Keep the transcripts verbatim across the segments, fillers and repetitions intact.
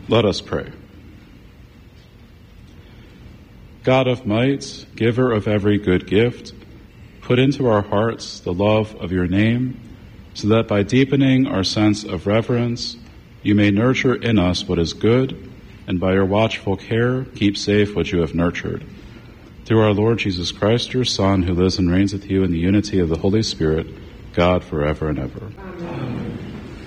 Let us pray. God of might, giver of every good gift, put into our hearts the love of your name, so that by deepening our sense of reverence, you may nurture in us what is good, and by your watchful care, keep safe what you have nurtured. Through our Lord Jesus Christ, your Son, who lives and reigns with you in the unity of the Holy Spirit, God, forever and ever. Amen.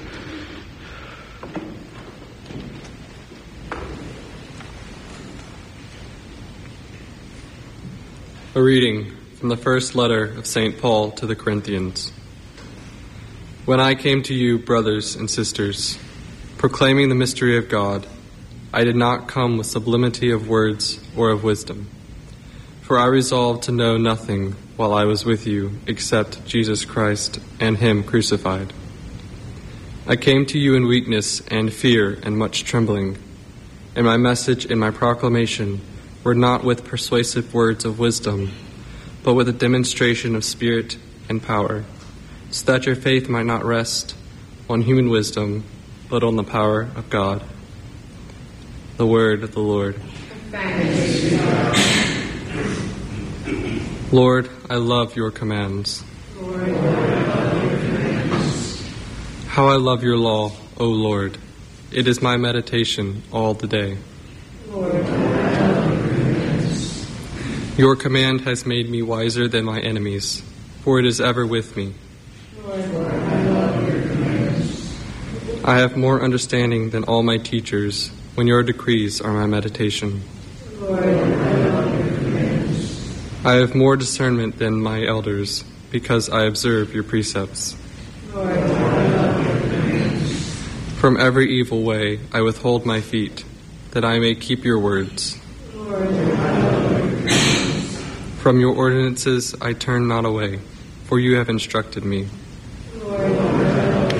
A reading from the first letter of Saint Paul to the Corinthians. When I came to you, brothers and sisters, proclaiming the mystery of God, I did not come with sublimity of words or of wisdom. For I resolved to know nothing while I was with you except Jesus Christ and him crucified. I came to you in weakness and fear and much trembling, and my message and my proclamation were not with persuasive words of wisdom, but with a demonstration of spirit and power, so that your faith might not rest on human wisdom, but on the power of God. The word of the Lord. Thanks be to God. Lord, I love your commands. Lord, I love your commands. How I love your law, O Lord. It is my meditation all the day. Lord, I love your commands. Your command has made me wiser than my enemies, for it is ever with me. Lord, I love your commands. I have more understanding than all my teachers, when your decrees are my meditation. Lord, I love your commands. I have more discernment than my elders, because I observe your precepts. Lord, I love your commands. From every evil way I withhold my feet, that I may keep your words. Lord, I love your commands. From your ordinances I turn not away, for you have instructed me.